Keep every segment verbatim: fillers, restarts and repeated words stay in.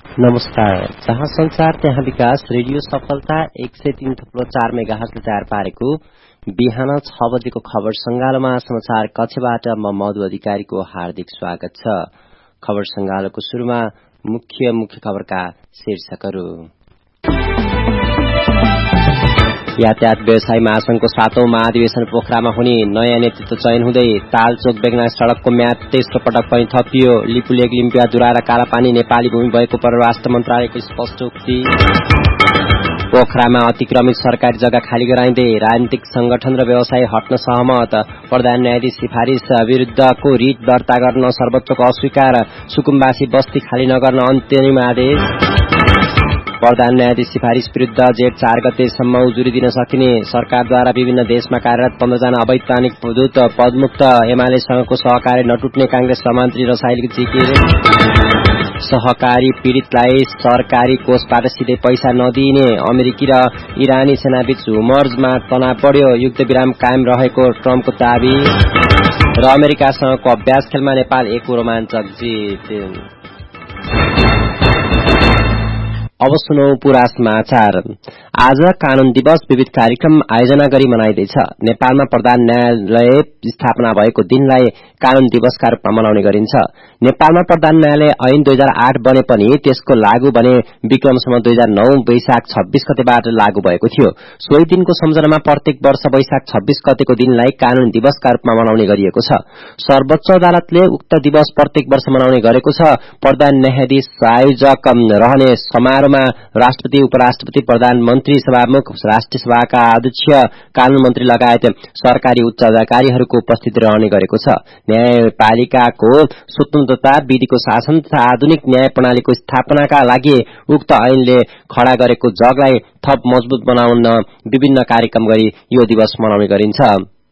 नमस्कार, जहाँ संचार त्यहाँ विकास रेडियो सफलता एक सय तीन थप्लो चार मेगाहर्जले तयार पारेको बिहान छ बजेको खबर संगालोमा समाचार कक्षबाट म मधु अधिकारीको हार्दिक स्वागत छ। खबर संगालोको शुरूमा मुख्य मुख्य खबरका शीर्षकहरू। यातायात व्यवसायी महासंघको सातौं महाधिवेशन पोखरामा हुने, नयाँ नेतृत्व चयन हुँदै तालचोक बेगना सड़कको म्याद तेस्रो पटक पनि थपियो। लिपुलेक लिम्पिया दुरा र कालापानी नेपाली भूमि भएको परराष्ट्र मन्त्रालयको स्पष्ट उक्ति। पोखरामा अतिक्रमित सरकारी जग्गा खाली गराइँदै राजनीतिक संगठन र व्यवसायी हट्न सहमत। प्रधान न्यायाधीश सिफारिस विरूद्धको रिट दर्ता गर्न सर्वोच्चको अस्वीकार। सुकुम्बासी बस्ती खाली नगर्न अन्तिम आदेश। प्रधान न्यायाधीश सिफारिस विरूद्ध जेठ चार गतेसम्म उजुरी दिन सकिने। सरकारद्वारा विभिन्न देशमा कार्यरत पन्ध्र जना अवैधानिक दूत पदमुक्त। एमालेसँगको सहकार्य नटुट्ने कांग्रेस सभामन्त्री रसाइलको जिकिर। सहकारी पीड़ितलाई सरकारी कोषबाट सिधै पैसा नदिइने। अमेरिकी र इरानी सेनाबीच हुमर्जमा तनाव बढ्यो। युद्ध विराम कायम रहेको ट्रम्पको दावी। र अमेरिकासँगको अभ्यास खेलमा नेपाल एक रोमाञ्चक जित। अब सुनौ पूरा समाचार। आज कानून दिवस विविध कार्यक्रम आयोजना गरी मनाइँदैछ। नेपालमा प्रधान न्यायालय स्थापना भएको दिनलाई कानून दिवसका रूपमा मनाउने गरिन्छ। नेपालमा प्रधान न्यायालय ऐन दुई हजार आठ बने पनि त्यसको लागू बने विक्रमसम्म दुई हजार नौ वैशाख छब्बीस गतेबाट लागू भएको थियो। सोही दिनको सम्झनामा प्रत्येक वर्ष वैशाख छब्बीस गतेको दिनलाई कानून दिवसका रूपमा मनाउने गरिएको छ। सर्वोच्च अदालतले उक्त दिवस प्रत्येक वर्ष मनाउने गरेको छ। प्रधान न्यायाधीश आयोजक रहने समारोहमा राष्ट्रपति, उपराष्ट्रपति, प्रधानमन्त्री, सभामुख, राष्ट्रिय सभाका अध्यक्ष, कानून मन्त्री लगायत सरकारी उच्च अधिकारीहरूको उपस्थिति रहने गरेको छ। न्यायपालिकाको स्वतन्त्रता, विधिको शासन तथा आधुनिक न्याय प्रणालीको स्थापनाका लागि उक्त ऐनले खड़ा गरेको जगलाई थप मजबूत बनाउन विभिन्न कार्यक्रम गरी यो दिवस मनाउने गरिन्छ।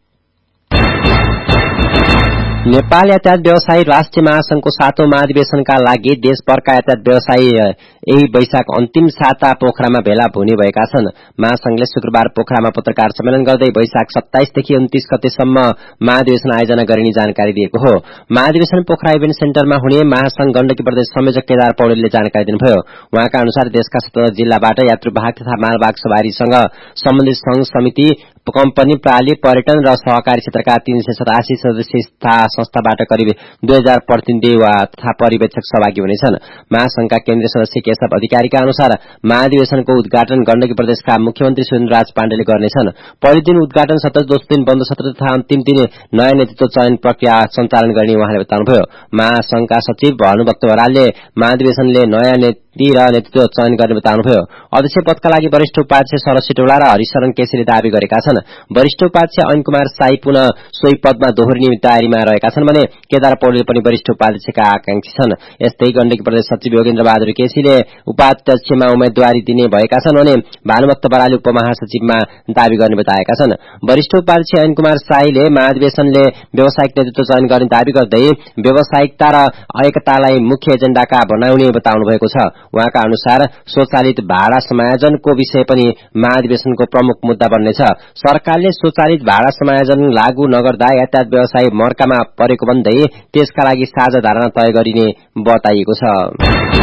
नेपाल यातायात व्यवसायी राष्ट्रिय महासंघको सातौं महाधिवेशनका लागि देशभरका यातायात व्यवसायी यही वैशाख अन्तिम साता पोखरामा भेला हुने भएका छन्। महासंघले शुक्रबार पोखरामा पत्रकार सम्मेलन गर्दै वैशाख सत्ताइसदेखि उन्तीस गतेसम्म महाधिवेशन आयोजना गरिने जानकारी दिएको हो। महाधिवेशन पोखरा इभेन्ट सेन्टरमा हुने महासंघ गण्डकी प्रदेश संयोजक केदार पौडेलले जानकारी दिनुभयो। उहाँका अनुसार देशका सत्रह जिल्लाबाट यात्रुवाहक तथा मालवाहक सवारीसँग सम्बन्धित संघ समिति, कम्पनी, प्राली, पर्यटन र सहकारी क्षेत्रका तीन सय सतासी सदस्यीय संस्थाबाट करिब दुई हजार प्रतिनिधि तथा पर्यवेक्षक सहभागी हुनेछन्। महासंघका केन्द्रीय सदस्य केशव अधिकारीका अनुसार महाधिवेशनको उद्घाटन गण्डकी प्रदेशका मुख्यमन्त्री सुरेन्द्रराज पाण्डेले गर्नेछन्। पहिलो दिन उद्घाटन सत्र, दोस्रो दिन बन्द सत्र तथा अन्तिम दिन नयाँ नेतृत्व चयन प्रक्रिया सञ्चालन गर्ने उहाँले बताउनुभयो। महासंघका सचिव भानुभक्त बरालले महाधिवेशनले नयाँ नीति र नेतृत्व चयन गर्ने बताउनुभयो। अध्यक्ष पदका लागि वरिष्ठ उपाध्यक्ष शरद सिटौला र हरिशरण केसीले दावी गरेका छन्। वरिष्ठ उपाध्यक्ष ऐन कुमार साई पुनः सोही पदमा दोहोरिने तयारीमा रहेका छन् भने केदार पौडेल पनि वरिष्ठ उपाध्यक्षका आकांक्षी छन्। यस्तै गण्डकी प्रदेश सचिव योगेन्द्र बहादुर केसीले उपाध्यक्षमा उम्मेदवारी दिने भएका छन् भने भानुभक्त बरालले उपमहासचिवमा दावी गर्ने बताएका छन्। वरिष्ठ उपाध्यक्ष ऐन कुमार साईले महाधिवेशनले व्यावसायिक नेतृत्व चयन गर्ने दावी गर्दै व्यावसायिकता र एकतालाई मुख्य एजेण्डाका बनाउने बताउनु भएको छ। उहाँका अनुसार स्वचालित भाडा समायोजनको विषय पनि महाधिवेशनको प्रमुख मुद्दा बन्नेछ। सरकारले स्वचालित भाडा समायोजन लागू नगर्दा यातायात व्यवसायी मर्कामा परेको भन्दै त्यसका लागि साझा धारणा तय गरिने बताइएको छ।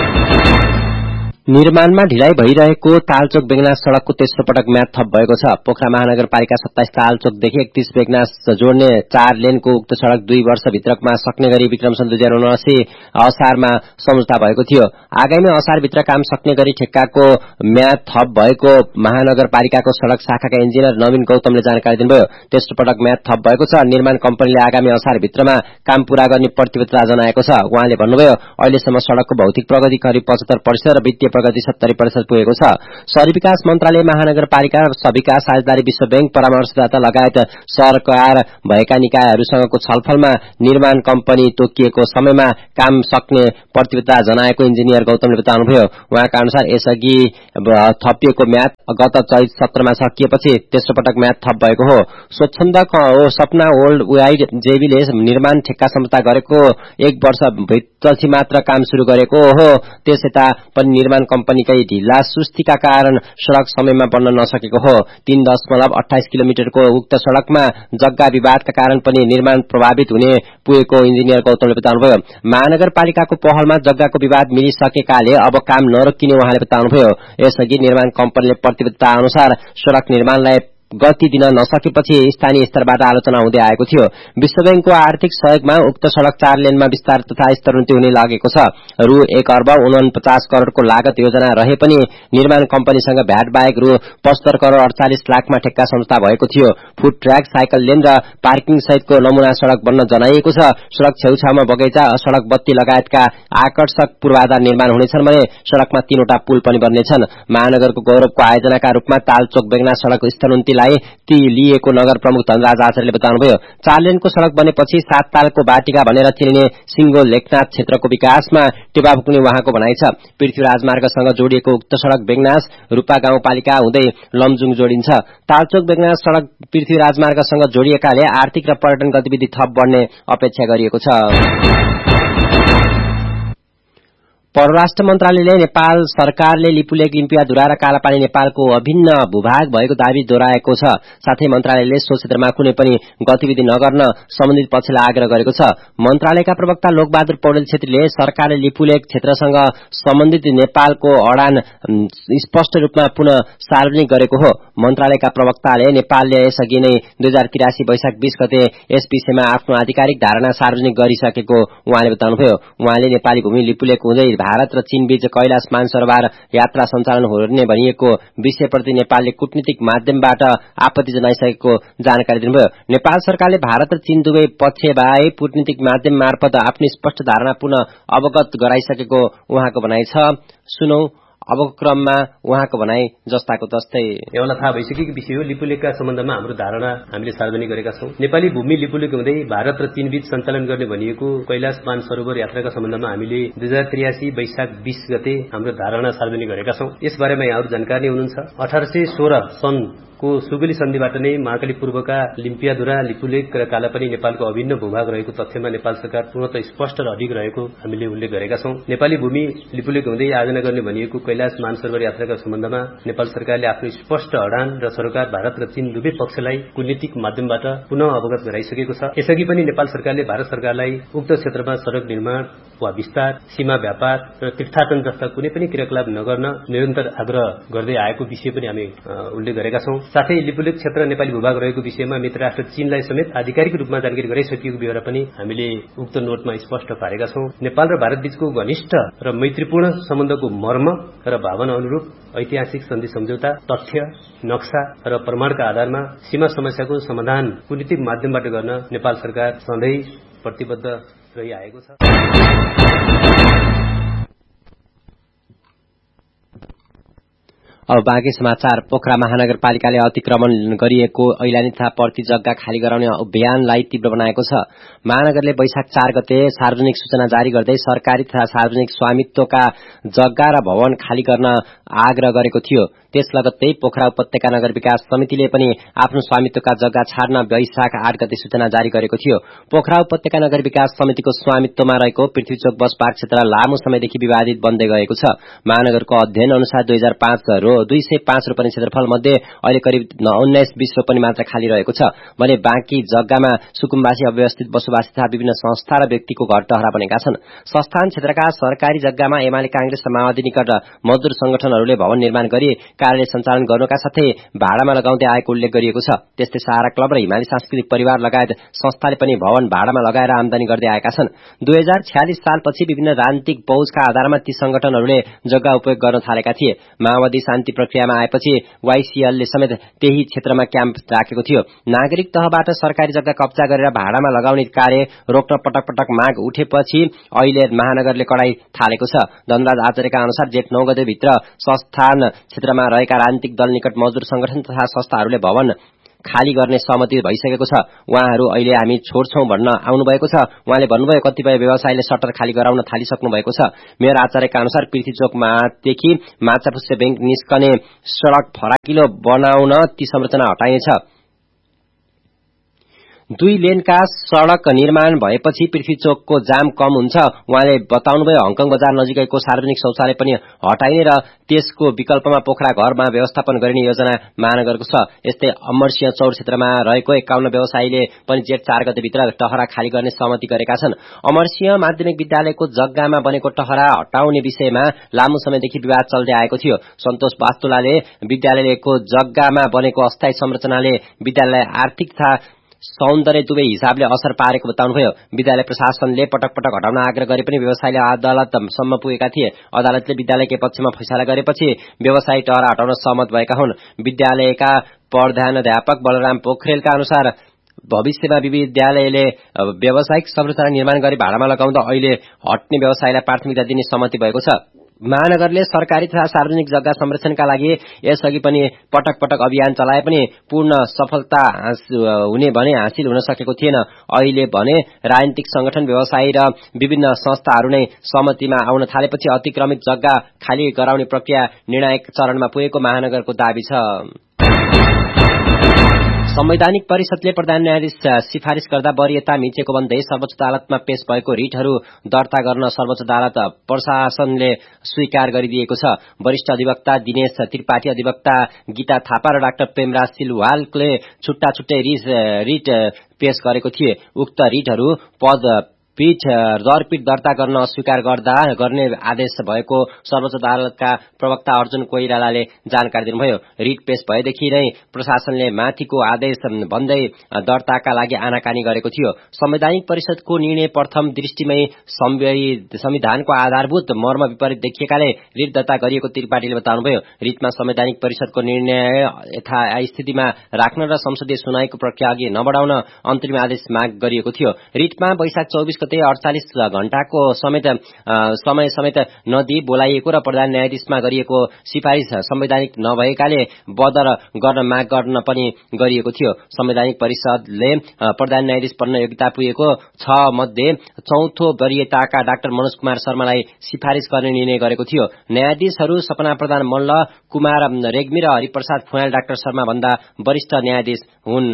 निर्माणमा ढिलाइ भइरहेको तालचोक बेगनास सड़कको तेस्रो पटक म्याद थप भएको छ। पोखरा महानगरपालिका सत्ताइस तालचोकदेखि एकतीस बेगनास जोड्ने चार लेनको उक्त सड़क दुई वर्षभित्रमा सक्ने गरी विक्रमसम्म दुई हजार उनासी असारमा सम्झौता भएको थियो। आगामी असारभित्र काम सक्ने गरी ठेक्काको म्याद थप भएको महानगरपालिकाको सड़क शाखाका इन्जिनियर नवीन गौतमले जानकारी दिनुभयो। तेस्रो पटक म्याद थप भएको छ। निर्माण कम्पनीले आगामी असारभित्रमा काम पूरा गर्ने प्रतिबद्धता जनाएको छ। उहाँले भन्नुभयो, अहिलेसम्म सड़कको भौतिक प्रगति करिब पचहत्तर प्रतिशत र वित्तीय प्रगति सत्तरी प्रतिशत पुगेको छ। शहरी विकास मन्त्रालय, महानगरपालिका, विकास साझेदारी, विश्व बैंक, परामर्शदाता लगायत सरकार भएका निकायहरूसँगको छलफलमा निर्माण कम्पनी तोकिएको समयमा काम सक्ने प्रतिबद्धता जनाएको इन्जिनियर गौतमले बताउनुभयो। उहाँका अनुसार यसअघि थपिएको म्याद गत चैत सत्रमा सकिएपछि तेस्रो पटक म्याद थप भएको हो। स्वच्छन्द सपना वर्ल्ड वाइड जेबीले निर्माण ठेक्का सम्झौता गरेको एक वर्ष पछि मात्र काम शुरू गरेको हो। त्यसयता पनि निर्माण कम्पनीकै ढिला सुस्तीका कारण सड़क समयमा बन्न नसकेको हो। तीन दशमलव अठाइस किलोमिटरको उक्त सड़कमा जग्गा विवादका कारण पनि निर्माण प्रभावित हुने पुगेको इन्जिनियर गौतमले बताउनुभयो। महानगरपालिकाको पहलमा जग्गाको विवाद मिलिसकेकाले अब काम नरोकिने उहाँले बताउनुभयो। यसअघि निर्माण कम्पनीले प्रतिबद्धता अनुसार सड़क निर्माणलाई गति दिन नसकेपछि स्थानीय स्तरबाट आलोचना हुँदै आएको थियो। विश्व बैंकको आर्थिक सहयोगमा उक्त सड़क चार लेनमा विस्तार तथा स्तरोन्नति हुने लागेको छ। रु एक अर्ब उनपचास करोड़को लागत योजना रहे पनि निर्माण कम्पनीसँग भ्याट बाहेक रु पचहत्तर करोड़ अड़चालिस लाखमा ठेक्का सम्झौता भएको थियो। फुट ट्र्याक, साइकल लेन र पार्किङ सहितको नमूना सड़क बन्न जनाइएको छ। सड़क छेउछाउमा बगैँचा, सड़क बत्ती लगायतका आकर्षक पूर्वाधार निर्माण हुनेछन् भने सड़कमा तीनवटा पुल पनि बन्नेछन्। महानगरको गौरवको आयोजनाका रूपमा तालचोक बेगना सड़क स्तरोन्नति ती लिएको नगर प्रमुख धनराज आचार्यले बताउनुभयो। चार लेनको सड़क बनेपछि सात तालको बाटिका भनेर चिनिने सिंगो लेखनाथ क्षेत्रको विकासमा टेवा पुग्ने उहाँको भनाइ छ। पृथ्वी राजमार्गसँग जोडिएको उक्त सड़क बेगनास रूपा गाउँपालिका हुँदै लमजुङ जोडिन्छ। तालचोक बेगनास सड़क पृथ्वी राजमार्गसँग जोडिएकाले आर्थिक र पर्यटन गतिविधि थप बढ्ने अपेक्षा गरिएको छ। परराष्ट्र मन्त्रालयले नेपाल सरकारले लिपुलेक, लिम्पियाधुरा र कालापानी नेपालको अभिन्न भूभाग भएको दावी दोहोऱ्याएको छ। साथै मन्त्रालयले सो क्षेत्रमा कुनै पनि गतिविधि नगर्न सम्बन्धित पक्षलाई आग्रह गरेको छ। मन्त्रालयका प्रवक्ता लोकबहादुर पौडेल छेत्रीले सरकारले लिपुलेक क्षेत्रसँग सम्बन्धित नेपालको अडान स्पष्ट रूपमा पुनः सार्वजनिक गरेको हो। मन्त्रालयका प्रवक्ताले नेपालले यसअघि नै दुई हजार त्रियासी वैशाख बीस गते यस विषयमा आफ्नो आधिकारिक धारणा सार्वजनिक गरिसकेको उहाँले बताउनुभयो। उहाँले नेपाली भूमि लिपुलेक हुँदै भारत र चीनबीच कैलाश मानसरोवर यात्रा सञ्चालन हुने भनिएको विषयप्रति नेपालले कूटनीतिक माध्यमबाट आपत्ति जनाइसकेको जानकारी दिनुभयो। नेपाल सरकारले भारत र चीन दुवै पक्षबाहेक कूटनीतिक माध्यम मार्फत आफ्नो स्पष्ट धारणा पुनः अवगत गराइसकेको उहाँको भनाइ छ। सुनौ अबको क्रममा उहाँको भनाइ जस्ताको तस्तै। यहाँलाई थाहा भइसकेको विषय हो, लिपुलेकका सम्बन्धमा हाम्रो धारणा हामीले सार्वजनिक गरेका छौं। नेपाली भूमि लिपुलेक हुँदै भारत र चीनबीच सञ्चालन गर्ने भनिएको कैलाश मानसरोवर यात्राका सम्बन्धमा हामीले दुई हजार त्रियासी वैशाख बीस गते हाम्रो धारणा सार्वजनिक गरेका छौं। यसबारेमा यहाँहरू जानकारी हुनुहुन्छ। अठार सय सोह्र सन् को सुगली सन्धिबाट नै महाकाली पूर्वका लिम्पियाधुरा, लिपुलेक र कालापानी नेपालको अभिन्न भूभाग रहेको तथ्यमा नेपाल सरकार पूर्णतः स्पष्ट र अडिग रहेको हामीले उल्लेख गरेका छौं। नेपाली भूमि लिपुलेक हुँदै आयोजना गर्ने भनिएको कैलाश मानसरोवर यात्राका सम्बन्धमा नेपाल सरकारले आफ्नो स्पष्ट अडान र सरकार भारत र चीन दुवै पक्षलाई कूटनीतिक माध्यमबाट पुनः अवगत गराइसकेको छ। यसअघि पनि नेपाल सरकारले भारत सरकारलाई उक्त क्षेत्रमा सड़क निर्माण वा विस्तार, सीमा व्यापार र तीर्थाटन जस्ता कुनै पनि क्रियाकलाप नगर्न निरन्तर आग्रह गर्दै आएको विषय पनि हामी उल्लेख गरेका छौं। साथै लिपुलेक क्षेत्र नेपाली भूभाग रहेको विषयमा मित्र राष्ट्र चीनलाई समेत आधिकारिक रूपमा जानकारी गराइसकिएको बेहोरा पनि हामीले उक्त नोटमा स्पष्ट पारेका छौं। नेपाल र भारत बीचको घनिष्ठ र मैत्रीपूर्ण सम्बन्धको मर्म र भावना अनुरूप ऐतिहासिक सन्धि सम्झौता, तथ्य, नक्सा र प्रमाणका आधारमा सीमा समस्याको समाधान कूटनीतिक माध्यमबाट गर्न नेपाल सरकार सधैँ प्रतिबद्ध रहिआएको छ। अब बाँकी समाचार। पोखरा महानगरपालिकाले अतिक्रमण गरिएको ऐलानी तथा पर्ती जग्गा खाली गराउने अभियानलाई तीव्र बनाएको छ। महानगरले वैशाख चार गते सार्वजनिक सूचना जारी गर्दै सरकारी तथा सार्वजनिक स्वामित्वका जग्गा र भवन खाली गर्न आग्रह गरेको थियो। त्यस लगत्तै पोखरा उपत्यका नगर विकास समितिले पनि आफ्नो स्वामित्वका जग्गा छाड्न वैशाख आठ गते सूचना जारी गरेको थियो। पोखरा उपत्यका नगर विकास समितिको स्वामित्वमा रहेको पृथ्वीचोक बस पार्क क्षेत्र लामो समयदेखि विवादित बन्दै गएको छ। महानगरको अध्ययन अनुसार दुई हजार पाँच रो दुई सय पाँच रोपनी क्षेत्रफल मध्ये अहिले करिब उन्नाइस बीस रोपनी मात्र खाली रहेको छ भने बाँकी जग्गामा सुकुम्बासी, अव्यवस्थित बसोबासी तथा विभिन्न संस्था र व्यक्तिको घर टहरा बनेका छन्। संस्थान क्षेत्रका सरकारी जग्गामा एमाले, कांग्रेस र माओवादी निकट मजदूर संगठनहरूले भवन निर्माण गरी कार्यालय सञ्चालन गर्नुका साथै भाडामा लगाउँदै आएको उल्लेख गरिएको छ। त्यस्तै सहारा क्लब र हिमाली सांस्कृतिक परिवार लगायत संस्थाले पनि भवन भाडामा लगाएर आमदानी गर्दै आएका छन्। दुई हजार छ्यालिस सालपछि विभिन्न राजनीतिक पहुँचका आधारमा ती संगठनहरूले जग्गा उपयोग गर्न थालेका थिए। माओवादी शान्ति प्रक्रियामा आएपछि वाइसीएलले समेत त्यही क्षेत्रमा क्याम्प राखेको थियो। नागरिक तहबाट सरकारी जग्गा कब्जा गरेर भाडामा लगाउने कार्य रोक्न पटक पटक माग उठेपछि अहिले महानगरले कडाई थालेको छ। धनराज आचार्यका अनुसार जेठ नौ गते भित्र संस्थान क्षेत्रमा रहेका राजनीतिक दल निकट मजदूर संगठन तथा संस्थाहरूले भवन खाली गर्ने सहमति भइसकेको छ। उहाँहरू अहिले हामी छोड्छौं भन्न आउनुभएको छ। उहाँले भन्नुभयो कतिपय व्यवसायले सटर खाली गराउन थालिसक्नु भएको छ। मेयर आचार्यका अनुसार पृथ्वीचोकमादेखि माछापुच्छ्रे बैंक निस्कने सड़क फराकिलो बनाउन ती संरचना हटाइनेछ। दुई लेनका सड़क निर्माण भएपछि पृथ्वी चोकको जाम कम हुन्छ। उहाँले बताउनुभयो हङकङ बजार नजिकैको सार्वजनिक शौचालय पनि हटाइने र त्यसको विकल्पमा पोखरा घरमा व्यवस्थापन गरिने योजना महानगरको छ। यस्तै अमरसिंह चौर क्षेत्रमा रहेको एकाउन्न व्यवसायीले पनि जेठ चार गतेभित्र टहरा खाली गर्ने सहमति गरेका छन्। अमरसिंह माध्यमिक विद्यालयको जग्गामा बनेको टहरा हटाउने विषयमा लामो समयदेखि विवाद चल्दै आएको थियो। सन्तोष वास्तुलाले विद्यालयको जग्गामा बनेको अस्थायी संरचनाले विद्यालय आर्थिक तथा सौन्दर्य दुवै हिसाबले असर पारेको बताउनुभयो। विद्यालय प्रशासनले पटक पटक हटाउन आग्रह गरे पनि व्यवसायीले अदालतसम्म पुगेका थिए। अदालतले विद्यालयकै पक्षमा फैसला गरेपछि व्यवसायी टहरा हटाउन सहमत भएका हुन्। विद्यालयका प्रधानाध्यापक बलराम पोखरेलका अनुसार भविष्यमा विद्यालयले व्यावसायिक संरचना निर्माण गरी भाडामा लगाउँदा अहिले हट्ने व्यवसायलाई प्राथमिकता दिने सहमति भएको छ। महानगरले सरकारी तथा सार्वजनिक जग्गा संरक्षणका लागि यसअघि पनि पटक पटक अभियान चलाए पनि पूर्ण सफलता हुने भने हासिल हुन सकेको थिएन। अहिले भने राजनीतिक संगठन, व्यवसायी र विभिन्न संस्थाहरू नै सहमतिमा आउन थालेपछि अतिक्रमित जग्गा खाली गराउने प्रक्रिया निर्णायक चरणमा पुगेको महानगरको दाबी छ। संवैधानिक परिषदले प्रधान न्यायाधीश सिफारिश गर्दा वरियता मिचेको भन्दै सर्वोच्च अदालतमा पेश भएको रिटहरू दर्ता गर्न सर्वोच्च अदालत प्रशासनले स्वीकार गरिदिएको छ। वरिष्ठ अधिवक्ता दिनेश त्रिपाठी, अधिवक्ता गीता थापा र डाक्टर प्रेमराज सिलवालले छुट्टा छुट्टै रिट पेश गरेको थिए। उक्त रिटहरू पद पीठ दरपीठ दर्ता गर्न अस्वीकार गर्दा गर्ने आदेश भएको सर्वोच्च अदालतका प्रवक्ता अर्जुन कोइरालाले जानकारी दिनुभयो। रिट पेश भएदेखि नै प्रशासनले माथिको आदेश भन्दै दर्ताका लागि आनाकानी गरेको थियो। संवैधानिक परिषदको निर्णय प्रथम दृष्टिमै संविधानको आधारभूत मर्म विपरीत देखिएकाले रिट दर्ता गरिएको त्रिपाठीले बताउनुभयो। रिटमा संवैधानिक परिषदको निर्णय यथास्थितिमा राख्न र संसदीय सुनाइको प्रक्रिया अघि नबढाउन अन्तरिम आदेश माग गरिएको थियो। रिटमा वैशाख चौबीस अडचालिस घण्टाको समेत समय समेत नदिई बोलाइएको र प्रधान न्यायाधीशमा गरिएको सिफारिश संवैधानिक नभएकाले बदर गर्न माग गर्न पनि गरिएको थियो। संवैधानिक परिषदले प्रधान न्यायाधीश बन्न योग्यता पुगेको छ मध्ये चौथो वरियताका डाक्टर मनोज कुमार शर्मालाई सिफारिश गर्ने निर्णय गरेको थियो। न्यायाधीशहरू सपना प्रधान मल्ल, कुमार रेग्मी र हरिप्रसाद फुनाल डाक्टर शर्मा भन्दा वरिष्ठ न्यायाधीश हुन्।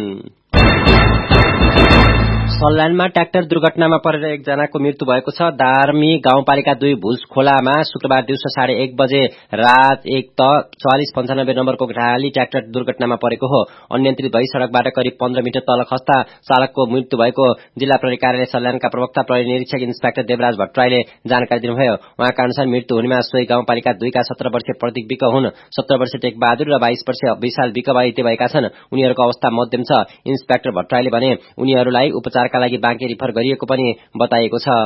सल्यानमा ट्र्याक्टर दुर्घटनामा परेर एकजनाको मृत्यु भएको छ। दार्मी गाउँपालिका दुई भुज खोलामा शुक्रबार दिउँसो साढे एक बजे रात एक त चालिस पञ्चानब्बे नम्बरको घाली ट्र्याक्टर दुर्घटनामा परेको हो। अनियन्त्रित भई सड़कबाट करिब पन्ध्र मिटर तल खस्दा चालकको मृत्यु भएको जिल्ला प्रहरी कार्यालय सल्यानका प्रवक्ता प्रहरी निरीक्षक इन्सपेक्टर देवराज भट्टराईले जानकारी दिनुभयो। उहाँका अनुसार मृत्यु हुनेमा सोही गाउँपालिका दुईका सत्र वर्षीय प्रतीक विक हुन्। सत्र वर्षीय टेकबहादुर र बाइस वर्षीय विशाल विक घाइते भएका छन्। उनीहरूको अवस्था मध्यम छ। इन्सपेक्टर भट्टराईले भने उनीहरूलाई उपचारका लागि बाँके रिफर गरिएको पनि बताइएको छ।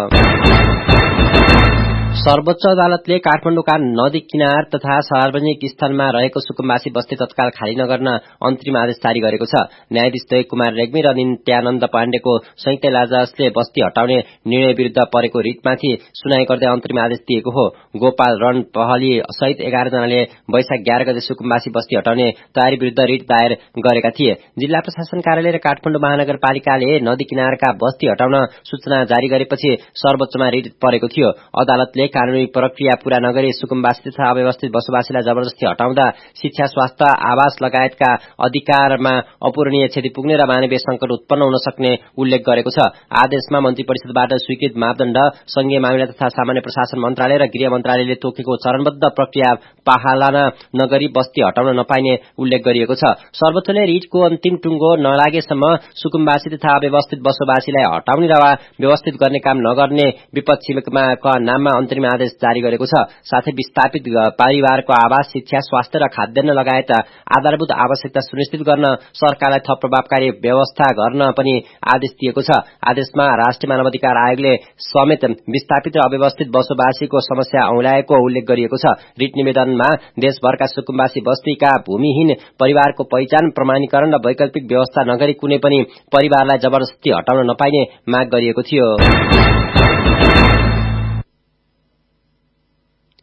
सर्वोच्च अदालतले काठमाडौँका नदी किनार तथा सार्वजनिक स्थलमा रहेको सुकुम्बासी बस्ती तत्काल खाली नगर्न अन्तरिम आदेश जारी गरेको छ। न्यायाधीश दय कुमार रेग्मी र नित्यानन्द पाण्डेको संयुक्त इजलासले बस्ती हटाउने निर्णय विरुद्ध परेको रिटमाथि सुनाई गर्दै अन्तरिम आदेश दिएको हो। गोपाल रण पहली सहित एघार जनाले वैशाख एघार गते सुकुम्बासी बस्ती हटाउने तयारी विरुद्ध रिट दायर गरेका थिए। जिल्ला प्रशासन कार्यालय र काठमाडौँ महानगरपालिकाले नदी किनारका बस्ती हटाउन सूचना जारी गरेपछि सर्वोच्चमा रिट परेको थियो। अदालतले कानूनी प्रक्रिया पूरा नगरी सुकुम्बासी तथा अव्यवस्थित बसोबासीलाई जबरजस्ती हटाउँदा शिक्षा, स्वास्थ्य, आवास लगायतका अधिकारमा अपूरणीय क्षति पुग्ने र मानवीय संकट उत्पन्न हुन सक्ने उल्लेख गरेको छ। आदेशमा मन्त्री परिषदबाट स्वीकृत मापदण्ड, संघीय मामिला तथा सामान्य प्रशासन मन्त्रालय र गृह मन्त्रालयले तोकेको चरणबद्ध प्रक्रिया पालना नगरी बस्ती हटाउन नपाइने उल्लेख गरिएको छ। सर्वोच्चले रिटको अन्तिम टुङ्गो नलागेसम्म सुकुम्बासी तथा अव्यवस्थित बसोबासीलाई हटाउने र व्यवस्थित गर्ने काम नगर्ने विपक्षीका नाममा अन्तरिम आदेश जारी गरेको छ। साथै विस्थापित परिवारको आवास, शिक्षा, स्वास्थ्य र खाद्यान्न लगायत आधारभूत आवश्यकता सुनिश्चित गर्न सरकारलाई थप प्रभावकारी व्यवस्था गर्न पनि आदेश दिएको छ। आदेशमा राष्ट्रिय मानवाधिकार आयोगले समेत विस्थापित र अव्यवस्थित बसोबासीको समस्या औंल्याएको उल्लेख गरिएको छ। रिट निवेदनमा देशभरका सुकुम्बासी बस्तीका भूमिहीन परिवारको पहिचान, प्रमाणीकरण र वैकल्पिक व्यवस्था नगरी कुनै पनि परिवारलाई जबरजस्ती हटाउन नपाइने माग गरिएको थियो।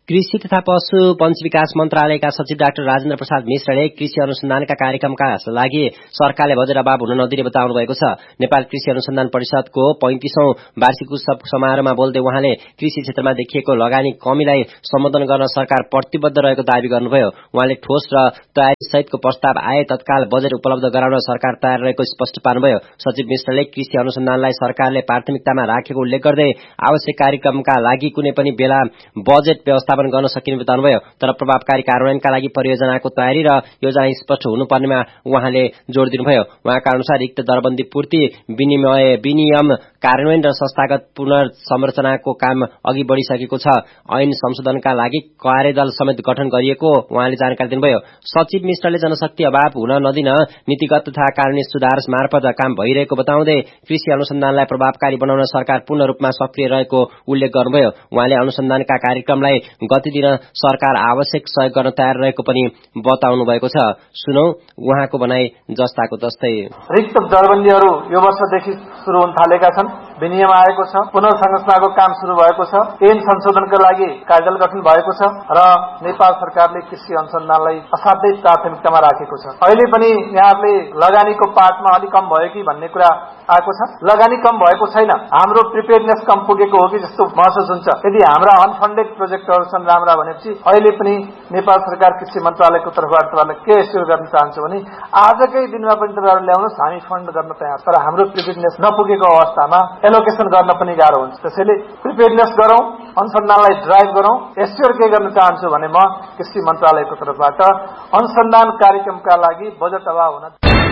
कृषि तथा पशु पंक्षी विकास मन्त्रालयका सचिव डाक्टर राजेन्द्र प्रसाद मिश्रले कृषि अनुसन्धानका कार्यक्रमका लागि सरकारले बजेट अभाव हुन नदिने बताउनु भएको छ। नेपाल कृषि अनुसन्धान परिषदको पैंतीसौं वार्षिक उत्सव समारोहमा बोल्दै उहाँले कृषि क्षेत्रमा देखिएको लगानी कमीलाई सम्बोधन गर्न सरकार प्रतिबद्ध रहेको दावी गर्नुभयो। उहाँले ठोस र तयारी सहितको प्रस्ताव आए तत्काल बजेट उपलब्ध गराउन सरकार तयार रहेको स्पष्ट पार्नुभयो। सचिव मिश्रले कृषि अनुसन्धानलाई सरकारले प्राथमिकतामा राखेको उल्लेख गर्दै आवश्यक कार्यक्रमका लागि कुनै पनि बेला बजेट व्यवस्थापन गर्न सकिने बताउनुभयो। तर प्रभावकारी कार्यान्वयनका लागि परियोजनाको तयारी र योजना स्पष्ट हुनुपर्नेमा उहाँले जोड़ दिनुभयो। उहाँका अनुसार रिक्त दरबन्दी पूर्ति विनिमय विनियम कार्यान्वयन र संस्थागत पुनर्संरचनाको काम अघि बढ़िसकेको छ। ऐन संशोधनका लागि कार्यदल समेत गठन गरिएको उहाँले जानकारी दिनुभयो। सचिव मिश्रले जनशक्ति अभाव हुन नदिन नीतिगत तथा कानूनी सुधार मार्फत काम भइरहेको बताउँदै कृषि अनुसन्धानलाई प्रभावकारी बनाउन सरकार पूर्ण रूपमा सक्रिय रहेको उल्लेख गर्नुभयो। उहाँले अनुसन्धानका कार्यक्रमलाई गति दिन सरकार आवश्यक सहयोग गर्न तयार रहेको पनि बताउनु भएको छ। सुनौ उहाँको भनाई जस्ताको तस्तै। रिक्त दरबन्दीहरू यो वर्षदेखि शुरू हुन थालेका छन्। विनियम आएको छ, पुनर्संरचनाको काम शुरू भएको छ, ऐन संशोधनका लागि कार्यदल गठन भएको छ र नेपाल सरकारले कृषि अनुसन्धानलाई असाध्यै प्राथमिकतामा राखेको छ। अहिले पनि यहाँले लगानीको पार्टमा अलिक कम भयो कि भन्ने कुरा आएको छ। लगानी कम भएको छैन, हाम्रो प्रिपेयर्डनेस कम पुगेको हो कि जस्तो महसुस हुन्छ। यदि हाम्रा अनफन्डेड प्रोजेक्टहरू छन् राम्रा भनेपछि अहिले पनि नेपाल सरकार कृषि मन्त्रालयको तर्फबाट तपाईँलाई के एस्योर गर्न चाहन्छु भने आजकै दिनमा पनि तपाईँहरू ल्याउनुहोस्, हामी फन्ड गर्न तयार। तर हाम्रो प्रिपेयर्डनेस नपुगेको अवस्थामा एलोकेसन गर्न पनि गाह्रो हुन्छ। त्यसैले प्रिपेयर्डनेस गरौं, अनुसन्धानलाई ड्राइभ गरौं। एस्योर के गर्न चाहन्छु भने म कृषि मन्त्रालयको तर्फबाट अनुसन्धान कार्यक्रमका लागि बजेट अभाव हुन।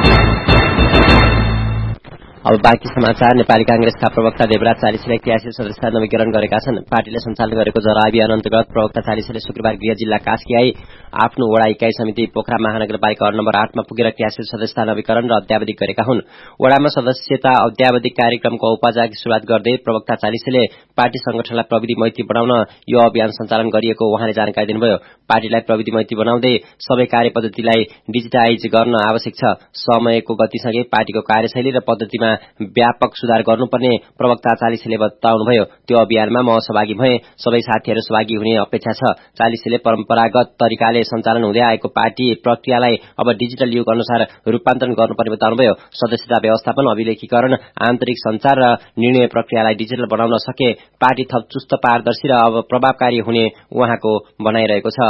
अब बाँकी समाचार। नेपाली कांग्रेसका प्रवक्ता देवराज चालिसेले क्रियाशील सदस्यता नवीकरण गरेका छन्। पार्टीले सञ्चालन गरेको जरा अभियान अन्तर्गत प्रवक्ता चालिसेले शुक्रबार गृह जिल्ला कास्की आई आफ्नो वडा इकाई समिति पोखरा महानगरपालिका वार्ड नम्बर आठमा पुगेर क्रियाशील सदस्यता नवीकरण र अध्यावधिक गरेका हुन्। वडामा सदस्यता अध्यावधिक कार्यक्रमको औपचारिक शुरूआत गर्दै प्रवक्ता चालिसेले पार्टी संगठनलाई प्रविधि मैत्री बनाउन यो अभियान सञ्चालन गरिएको उहाँले जानकारी दिनुभयो। पार्टीलाई प्रविधि मैत्री बनाउँदै सबै कार्यपद्धतिलाई डिजिटाइज गर्न आवश्यक छ। समयको गतिसँगै पार्टीको कार्यशैली र पद्धतिमा व्यापक सुधार गर्नुपर्ने प्रवक्ता चालिसेले बताउनुभयो। त्यो अभियानमा म सहभागी भए, सबै साथीहरू सहभागी हुने अपेक्षा छ। चालिसेले परम्परागत तरिकाले सञ्चालन हुँदै आएको पार्टी प्रक्रियालाई अब डिजिटल युग अनुसार रूपान्तरण गर्नुपर्ने बताउनुभयो। सदस्यता व्यवस्थापन, अभिलेखीकरण, आन्तरिक संचार र निर्णय प्रक्रियालाई डिजिटल बनाउन सके पार्टी थप चुस्त, पारदर्शी र अब प्रभावकारी हुने उहाँको भनाइरहेको छ।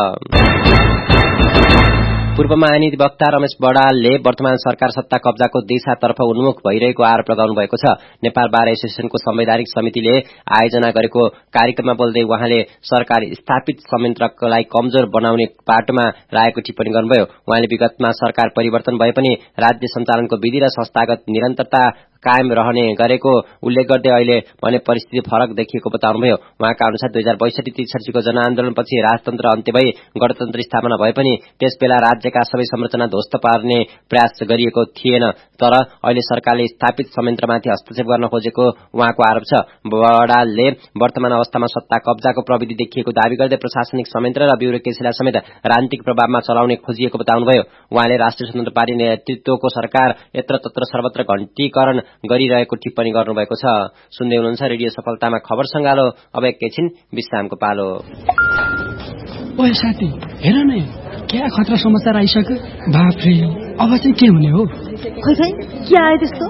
पूर्व महाधिवक्ता रमेश बडालले वर्तमान सरकार सत्ता कब्जाको दिशातर्फ उन्मुख भइरहेको आरोप लगाउनु भएको छ। नेपाल बार एसोसिएसनको संवैधानिक समितिले आयोजना गरेको कार्यक्रममा बोल्दै उहाँले सरकार स्थापित संयन्त्रलाई कमजोर बनाउने बाटोमा लागेको टिप्पणी गर्नुभयो। उहाँले विगतमा सरकार परिवर्तन भए पनि राज्य सञ्चालनको विधि र संस्थागत निरन्तरता कायम रहने गरेको उल्लेख गर्दै अहिले भने परिस्थिति फरक देखिएको बताउनुभयो। उहाँका अनुसार दुई हजार बैसठी त्रिसठीको जनआन्दोलनपछि राजतन्त्र अन्त्य भई गणतन्त्र स्थापना भए पनि त्यसबेला राज्यका सबै संरचना ध्वस्त पार्ने प्रयास गरिएको थिएन। तर अहिले सरकारले स्थापित संयन्त्रमाथि हस्तक्षेप गर्न खोजेको उहाँको आरोप छ। बडालले वर्तमान अवस्थामा सत्ता कब्जाको प्रविधि देखिएको दावी गर्दै प्रशासनिक संयन्त्र र ब्युरोक्रेसीलाई समेत राजनीतिक प्रभावमा चलाउने खोजिएको बताउनुभयो। उहाँले राष्ट्रिय स्वतन्त्र पार्टी नेतृत्वको सरकार यत्र तत्र सर्वत्र घण्टीकरण गरिरहेको टिप्पणी गर्नुभएको छ। सुन्दै हुनुहुन्छ रेडियो सफलतामा खबर संगालो। अब एकैछिन विश्रामको पालो। ओए साथी, हेर न, क्या खतरा समाचार आइसक्यो। बाफ्रे, अब चाहिँ के हुने हो? खोइ खोइ के आयो त्यस्तो?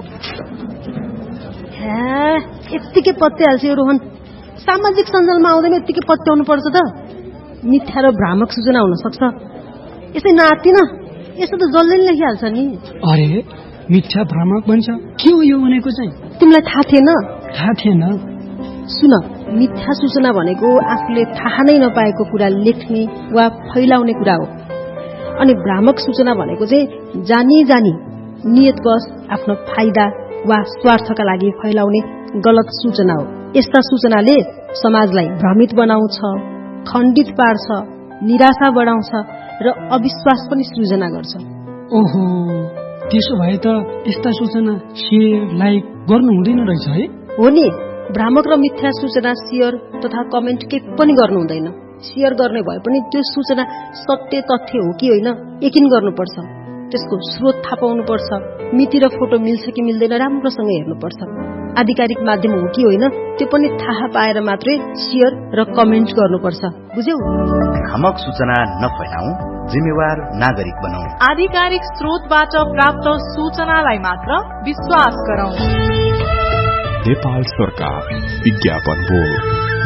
यत्तिकै पत्याइहाल्छ यो रोहन। सामाजिक सञ्जालमा आउँदैन यत्तिकै पत्याउनु पर्छ त। मिथ्या र भ्रामक सूचना हुन सक्छ। यसै नातिन, यसो त जसले लेखिहाल्छ नि। अरे मिथ्या भ्रामक भन्छ, के हो यो भनेको चाहिँ? तिमीलाई थाहा थिएन? थाहा थिएन। सुन, मिथ्या सूचना भनेको आफूले थाहा नै नपाएको कुरा लेख्ने वा फैलाउने कुरा हो। अनि भ्रामक सूचना भनेको चाहिँ जानी जानी नियतवश आफ्नो फाइदा वा स्वार्थका लागि फैलाउने गलत सूचना हो। यस्ता सूचनाले समाजलाई भ्रमित बनाउँछ, खण्डित पार्छ, निराशा बढाउँछ र अविश्वास पनि सृजना गर्छ। ओहो, त्यसो भए त यस्ता सूचना शेयर लाइक गर्नु हुँदैन रहेछ है? हो नि, भ्रामक र मिथ्या सूचना शेयर तथा कमेन्ट के पनि गर्नु हुँदैन। शेयर गर्ने भए पनि त्यो सूचना सत्य तथ्य हो कि होइन यकिन गर्नुपर्छ। त्यसको स्रोत थाहा पाउनुपर्छ, मिति र फोटो मिल्छ कि मिल्दैन राम्रोसँग हेर्नुपर्छ। आधिकारिक माध्यम हो कि होइन त्यो पनि थाहा पाएर मात्रै शेयर र कमेन्ट गर्नुपर्छ। बुझ्यौ? भ्रामक सूचना नफैलाऊ, जिम्मेवार नागरिक बनौ। आधिकारिक स्रोतबाट प्राप्त सूचनालाई मात्र विश्वास गरौं। नेपाल सरकार विज्ञापन बोर्ड।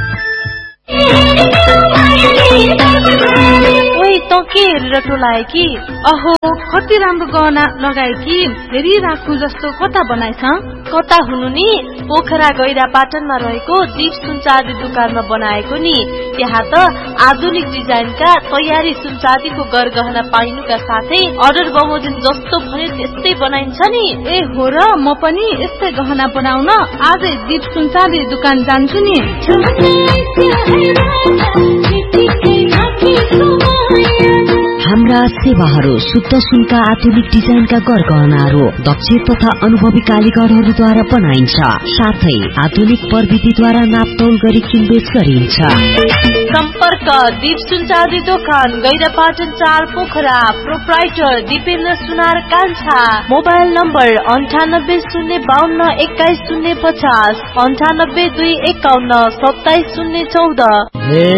ओइ त के हेरेर टोलाए कि? अहो कति राम्रो गहना लगाए कि, हेरिराख्नु जस्तो कता बनाएछ? कता हुनु नि, पोखरा गैरा पाटनमा रहेको दीप सुनचाँदी दुकानमा बनाएको नि। त्यहाँ त आधुनिक डिजाइनका तयारी सुनचाँदीको गरगहना पाइनुका साथै अर्डर बमोजिम जस्तो भने त्यस्तै बनाइन्छ नि। ए हो र, म पनि यस्तै गहना बनाउन आजै दीप सुनचाँदी दुकान जान्छु नि। हाम्रा सेवाहरू शुद्ध सुनका आधुनिक डिजाइनका गरगहनाहरू दक्ष तथा अनुभवी कारीगरहरूद्वारा बनाइन्छ। साथै आधुनिक प्रविधिद्वारा नापतौल गरी किनबेच गरिन्छ। सम्पर्क दीप सुनचाँदी दोकान गैरापाटन चार पोखरा। प्रोप्राइटर दिपेन्द्र सुनार कान्छा। मोबाइल नम्बर अन्ठानब्बे शून्य बाहन्न एक्काइस शून्य पचास, अन्ठानब्बे दुई एकाउन्न सत्ताइस शून्य चौध। हे